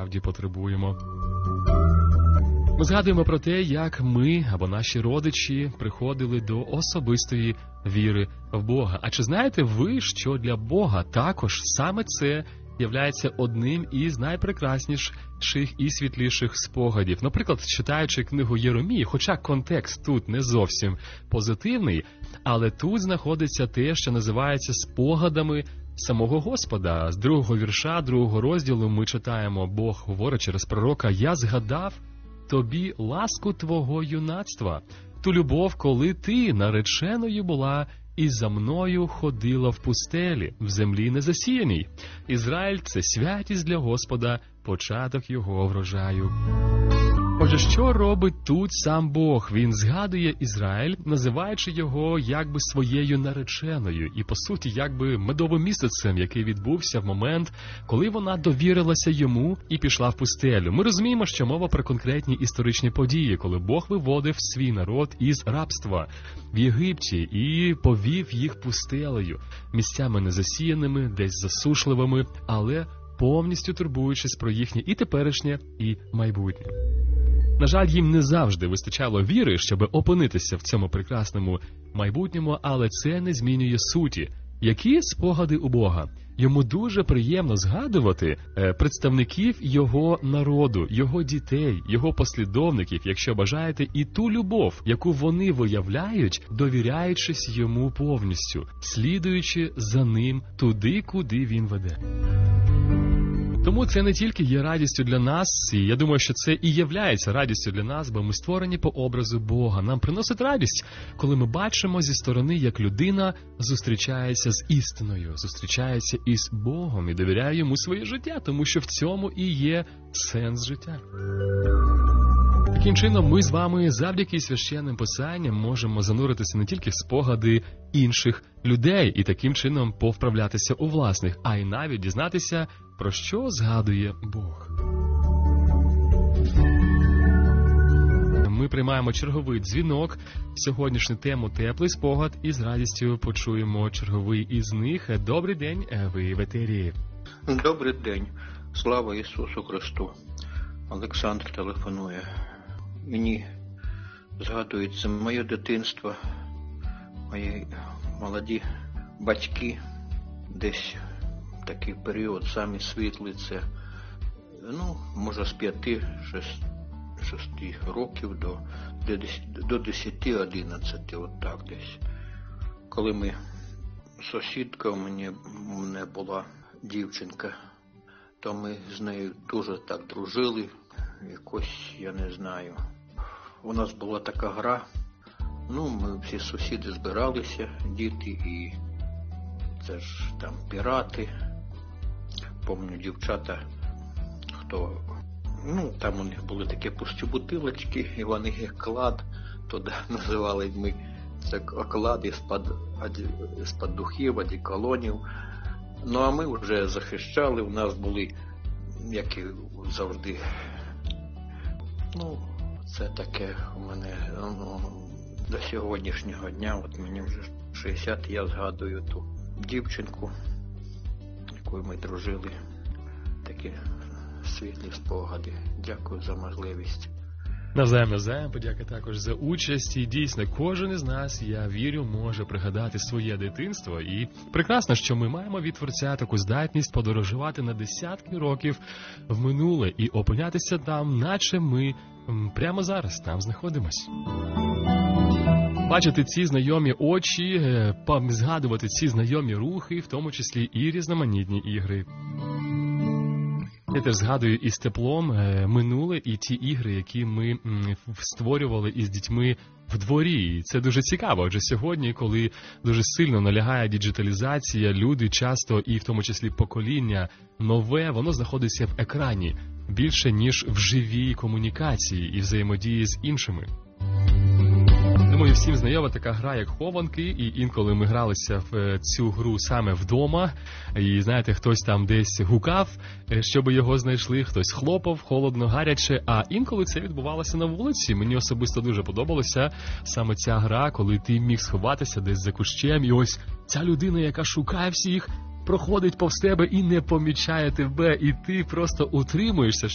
справді потребуємо. Ми згадуємо про те, як ми або наші родичі приходили до особистої віри в Бога. А чи знаєте ви, що для Бога також саме це являється одним із найпрекрасніших і світліших спогадів? Наприклад, читаючи книгу Єремії, хоча контекст тут не зовсім позитивний, але тут знаходиться те, що називається спогадами самого Господа. З 2-го вірша 2-го розділу ми читаємо, Бог говорить через пророка: «Я згадав тобі ласку твого юнацтва, ту любов, коли ти нареченою була і за мною ходила в пустелі, в землі незасіяній. Ізраїль – це святість для Господа, початок його врожаю». Отже, що робить тут сам Бог? Він згадує Ізраїль, називаючи його якби своєю нареченою і, по суті, якби медовим місяцем, який відбувся в момент, коли вона довірилася йому і пішла в пустелю. Ми розуміємо, що мова про конкретні історичні події, коли Бог виводив свій народ із рабства в Єгипті і повів їх пустелею, місцями незасіяними, десь засушливими, але повністю турбуючись про їхнє і теперішнє, і майбутнє. На жаль, їм не завжди вистачало віри, щоб опинитися в цьому прекрасному майбутньому, але це не змінює суті. Які спогади у Бога? Йому дуже приємно згадувати представників його народу, його дітей, його послідовників, якщо бажаєте, і ту любов, яку вони виявляють, довіряючись йому повністю, слідуючи за ним туди, куди він веде. Тому це не тільки є радістю для нас, і я думаю, що це і являється радістю для нас, бо ми створені по образу Бога. Нам приносить радість, коли ми бачимо зі сторони, як людина зустрічається з істиною, зустрічається із Богом і довіряє йому своє життя, тому що в цьому і є сенс життя. Таким чином, ми з вами завдяки священним писанням можемо зануритися не тільки в спогади інших людей і таким чином повправлятися у власних, а й навіть дізнатися, про що згадує Бог. Ми приймаємо черговий дзвінок. Сьогоднішню тему «Теплий спогад» і з радістю почуємо черговий із них. Добрий день, ви в етері. Добрий день. Слава Ісусу Христу. Олександр телефонує. Мені згадується моє дитинство, мої молоді батьки, десь такий період, самі світлі, це, може з 5-6 років до 10-11, от так десь. Коли сусідка у мене була дівчинка, то ми з нею дуже так дружили, якось, я не знаю. У нас була така гра, ми всі сусіди збиралися, діти, і це ж там пірати. Помню, дівчата, там у них були такі пусті бутилочки, і вони як клад, туди називали ми це оклад із-під духів, одеколонів. А ми вже захищали, у нас були, як і завжди, це таке у мене, до сьогоднішнього дня, от мені вже 60, я згадую ту дівчинку, якою ми дружили, такі світлі спогади. Дякую за можливість. Навзаєм, подяка також за участь. І дійсно, кожен із нас, я вірю, може пригадати своє дитинство. І прекрасно, що ми маємо від Творця таку здатність подорожувати на десятки років в минуле і опинятися там, наче ми прямо зараз там знаходимось. Бачити ці знайомі очі, згадувати ці знайомі рухи, в тому числі і різноманітні ігри. Я теж згадую із теплом минуле і ті ігри, які ми створювали із дітьми в дворі. І це дуже цікаво, адже сьогодні, коли дуже сильно налягає діджиталізація, люди часто, і в тому числі покоління нове, воно знаходиться в екрані більше, ніж в живій комунікації і взаємодії з іншими. Думаю, всім знайома така гра, як хованки, і інколи ми гралися в цю гру саме вдома, і, знаєте, хтось там десь гукав, щоб його знайшли, хтось хлопав, холодно, гаряче, а інколи це відбувалося на вулиці. Мені особисто дуже подобалася саме ця гра, коли ти міг сховатися десь за кущем, і ось ця людина, яка шукає всіх, проходить повз тебе і не помічає тебе, і ти просто утримуєшся,